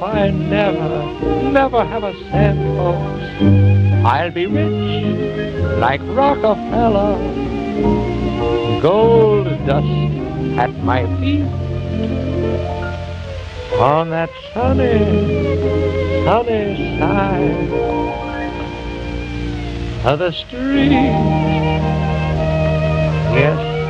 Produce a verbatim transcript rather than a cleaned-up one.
I never, never have a cent, folks, I'll be rich like Rockefeller. Gold dust at my feet on that sunny, sunny side of the street. Yes,